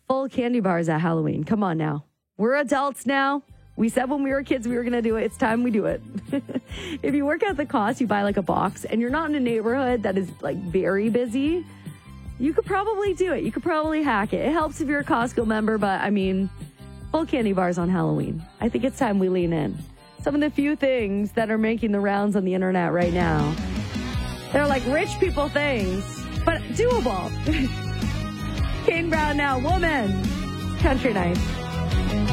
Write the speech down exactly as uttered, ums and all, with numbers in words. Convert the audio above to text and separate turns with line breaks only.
full candy bars at Halloween. Come on now. We're adults now. We said when we were kids we were going to do it. It's time we do it. If you work at the cost, you buy like a box, and you're not in a neighborhood that is like very busy, you could probably do it. You could probably hack it. It helps if you're a Costco member, but I mean, full candy bars on Halloween. I think it's time we lean in. Some of the few things that are making the rounds on the internet right now. They're like rich people things, but doable. Kane Brown now, Woman. Country Night.